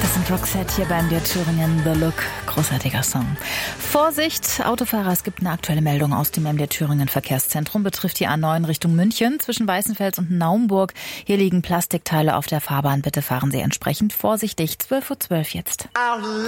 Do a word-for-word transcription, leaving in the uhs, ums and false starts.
Das sind Roxette hier bei M D R Thüringen. The Look, großartiger Song. Vorsicht, Autofahrer, es gibt eine aktuelle Meldung aus dem M D R Thüringen Verkehrszentrum. Betrifft die A neun Richtung München zwischen Weißenfels und Naumburg. Hier liegen Plastikteile auf der Fahrbahn. Bitte fahren Sie entsprechend vorsichtig. zwölf Uhr zwölf jetzt.